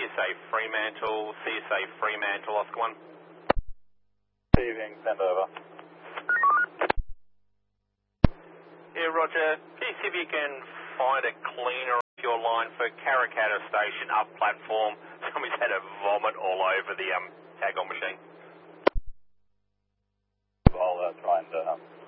CSA Fremantle, Oscar 1. Receiving, send over. Yeah, Roger. Can you see if you can find a cleaner of your line for Karrakatta Station up platform? Somebody's had a vomit all over the tag-on machine. I'll try and